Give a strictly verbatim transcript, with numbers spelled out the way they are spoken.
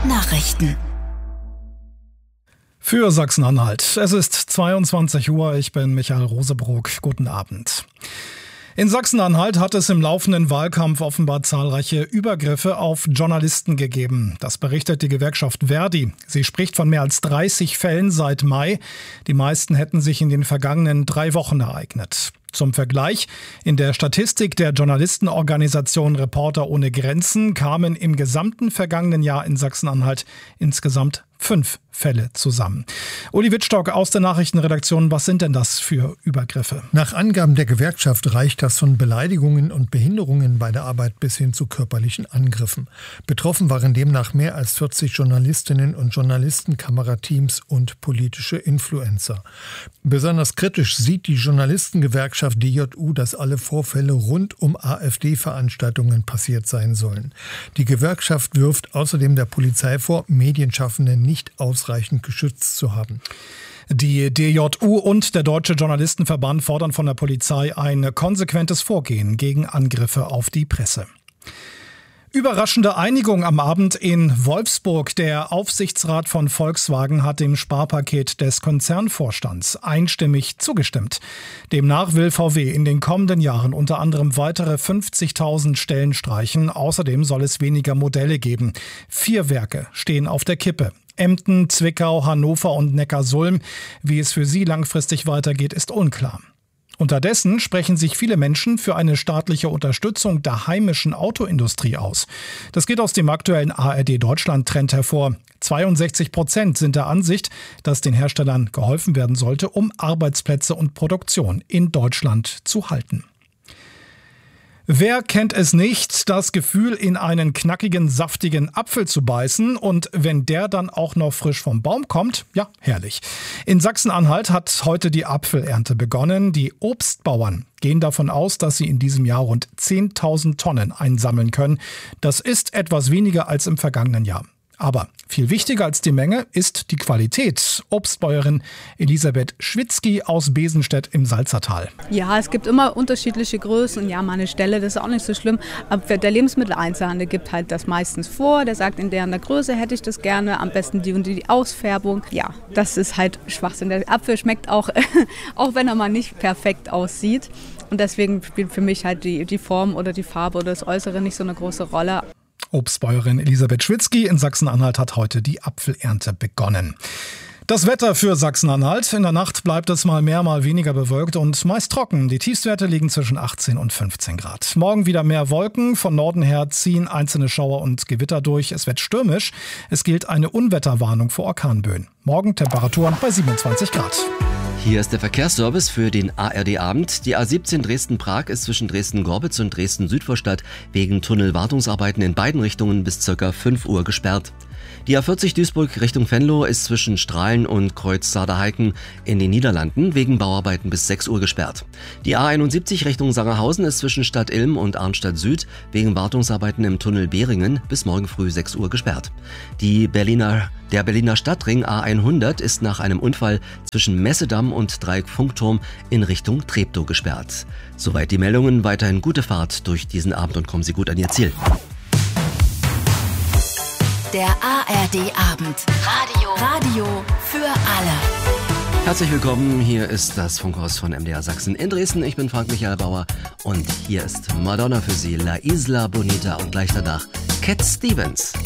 Nachrichten für Sachsen-Anhalt. Es ist zweiundzwanzig Uhr, ich bin Michael Rosebrock. Guten Abend. In Sachsen-Anhalt hat es im laufenden Wahlkampf offenbar zahlreiche Übergriffe auf Journalisten gegeben. Das berichtet die Gewerkschaft Verdi. Sie spricht von mehr als dreißig Fällen seit Mai. Die meisten hätten sich in den vergangenen drei Wochen ereignet. Zum Vergleich, in der Statistik der Journalistenorganisation Reporter ohne Grenzen kamen im gesamten vergangenen Jahr in Sachsen-Anhalt insgesamt fünf Fälle zusammen. Uli Wittstock aus der Nachrichtenredaktion, was sind denn das für Übergriffe? Nach Angaben der Gewerkschaft reicht das von Beleidigungen und Behinderungen bei der Arbeit bis hin zu körperlichen Angriffen. Betroffen waren demnach mehr als vierzig Journalistinnen und Journalisten, Kamerateams und politische Influencer. Besonders kritisch sieht die Journalistengewerkschaft D J U, dass alle Vorfälle rund um AfD-Veranstaltungen passiert sein sollen. Die Gewerkschaft wirft außerdem der Polizei vor, Medienschaffende nicht ausreichend geschützt zu haben. Die D J U und der Deutsche Journalistenverband fordern von der Polizei ein konsequentes Vorgehen gegen Angriffe auf die Presse. Überraschende Einigung am Abend in Wolfsburg. Der Aufsichtsrat von Volkswagen hat dem Sparpaket des Konzernvorstands einstimmig zugestimmt. Demnach will V W in den kommenden Jahren unter anderem weitere fünfzigtausend Stellen streichen. Außerdem soll es weniger Modelle geben. Vier Werke stehen auf der Kippe. Emden, Zwickau, Hannover und Neckarsulm. Wie es für sie langfristig weitergeht, ist unklar. Unterdessen sprechen sich viele Menschen für eine staatliche Unterstützung der heimischen Autoindustrie aus. Das geht aus dem aktuellen A R D Deutschland-Trend hervor. zweiundsechzig Prozent sind der Ansicht, dass den Herstellern geholfen werden sollte, um Arbeitsplätze und Produktion in Deutschland zu halten. Wer kennt es nicht, das Gefühl, in einen knackigen, saftigen Apfel zu beißen und wenn der dann auch noch frisch vom Baum kommt, ja, herrlich. In Sachsen-Anhalt hat heute die Apfelernte begonnen. Die Obstbauern gehen davon aus, dass sie in diesem Jahr rund zehntausend Tonnen einsammeln können. Das ist etwas weniger als im vergangenen Jahr. Aber viel wichtiger als die Menge ist die Qualität. Obstbäuerin Elisabeth Schwitzky aus Besenstedt im Salzertal. Ja, es gibt immer unterschiedliche Größen. Ja, mal eine Stelle, das ist auch nicht so schlimm. Aber der Lebensmitteleinzelhandel gibt halt das meistens vor. Der sagt, in der und der Größe hätte ich das gerne. Am besten die und die Ausfärbung. Ja, das ist halt Schwachsinn. Der Apfel schmeckt auch, auch wenn er mal nicht perfekt aussieht. Und deswegen spielt für mich halt die, die Form oder die Farbe oder das Äußere nicht so eine große Rolle. Obstbäuerin Elisabeth Schwitzky in Sachsen-Anhalt hat heute die Apfelernte begonnen. Das Wetter für Sachsen-Anhalt. In der Nacht bleibt es mal mehr, mal weniger bewölkt und meist trocken. Die Tiefstwerte liegen zwischen achtzehn und fünfzehn Grad. Morgen wieder mehr Wolken. Von Norden her ziehen einzelne Schauer und Gewitter durch. Es wird stürmisch. Es gilt eine Unwetterwarnung vor Orkanböen. Morgen Temperaturen bei siebenundzwanzig Grad. Hier ist der Verkehrsservice für den A R D-Abend. Die A siebzehn Dresden-Prag ist zwischen Dresden-Gorbitz und Dresden-Südvorstadt wegen Tunnelwartungsarbeiten in beiden Richtungen bis ca. fünf Uhr gesperrt. Die A vierzig Duisburg Richtung Venlo ist zwischen Strahlen und Kreuz Saarhausen in den Niederlanden wegen Bauarbeiten bis sechs Uhr gesperrt. Die A einundsiebzig Richtung Sangerhausen ist zwischen Stadt Ilm und Arnstadt Süd wegen Wartungsarbeiten im Tunnel Behringen bis morgen früh sechs Uhr gesperrt. Die Berliner, der Berliner Stadtring A hundert ist nach einem Unfall zwischen Messedamm und Dreieck Funkturm in Richtung Treptow gesperrt. Soweit die Meldungen, weiterhin gute Fahrt durch diesen Abend und kommen Sie gut an Ihr Ziel. Der A R D-Abend. Radio. Radio für alle. Herzlich willkommen, hier ist das Funkhaus von M D R Sachsen in Dresden. Ich bin Frank Michael Bauer und hier ist Madonna für Sie, La Isla Bonita und gleich danach Cat Stevens.